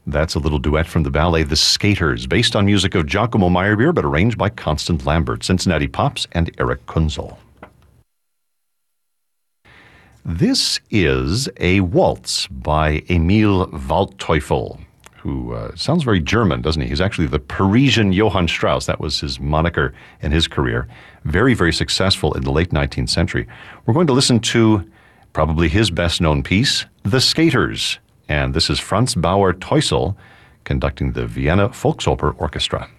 That's a little duet from the ballet The Skaters, based on music of Giacomo Meyerbeer, but arranged by Constant Lambert, Cincinnati Pops, and Eric Kunzel. This is a waltz by Emil Waldteufel, who sounds very German, doesn't he? He's actually the Parisian Johann Strauss. That was his moniker in his career. Very, very successful in the late 19th century. We're going to listen to probably his best-known piece, The Skaters. And this is Franz Bauer Teusel conducting the Vienna Volksoper Orchestra.